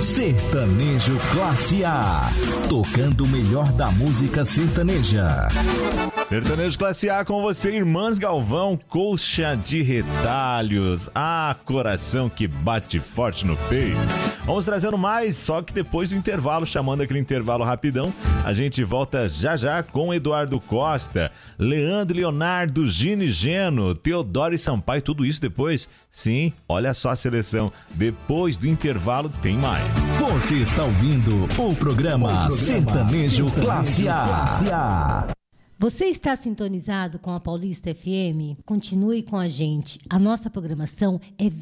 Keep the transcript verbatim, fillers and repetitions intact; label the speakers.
Speaker 1: Sertanejo Classe A, tocando o melhor da música sertaneja.
Speaker 2: Sertanejo Classe A com você, Irmãs Galvão, Colcha de Retalhos. Ah, coração que bate forte no peito. Vamos trazendo mais, só que depois do intervalo, chamando aquele intervalo rapidão, a gente volta já já com Eduardo Costa, Leandro Leonardo, Gini Geno, Teodoro e Sampaio, tudo isso depois? Sim, olha só a seleção. Depois do intervalo tem mais.
Speaker 1: Você está ouvindo o programa, o programa Sertanejo, Sertanejo Classe A.
Speaker 3: Você está sintonizado com a Paulista F M? Continue com a gente. A nossa programação é